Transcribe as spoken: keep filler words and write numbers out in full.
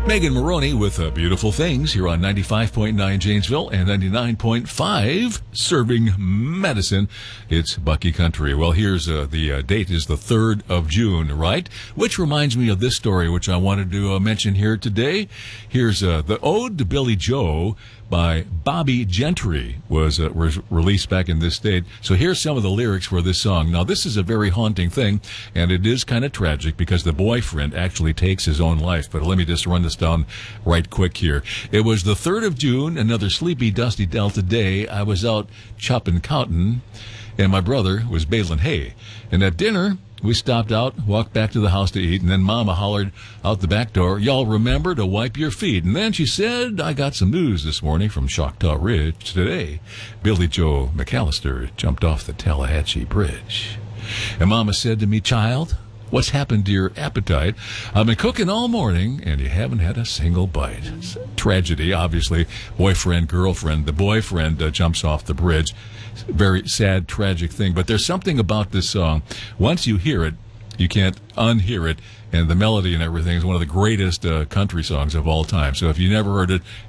Megan Maroney with uh, Beautiful Things here on ninety-five point nine Janesville and ninety-nine point five Serving Medicine. It's Bucky Country. Well, here's uh, the uh, date is the third of June, right? Which reminds me of this story, which I wanted to uh, mention here today. Here's uh, the Ode to Billy Joe by Bobby Gentry was uh, was released back in this state. So here's some of the lyrics for this song. Now, this is a very haunting thing, and it is kind of tragic because the boyfriend actually takes his own life. But let me just run this down right quick here. It was the third of June, another sleepy, dusty Delta day. I was out chopping cotton, and my brother was baling hay. And at dinner, we stopped out, walked back to the house to eat, and then Mama hollered out the back door, "Y'all remember to wipe your feet." And then she said, "I got some news this morning from Choctaw Ridge. Today, Billy Joe McAllister jumped off the Tallahatchie Bridge." And Mama said to me, "Child, what's happened to your appetite? I've been cooking all morning, and you haven't had a single bite." It's a tragedy, obviously. Boyfriend, girlfriend. The boyfriend uh, jumps off the bridge. Very sad, tragic thing. But there's something about this song. Once you hear it, you can't unhear it. And the melody and everything is one of the greatest uh, country songs of all time. So if you never heard it,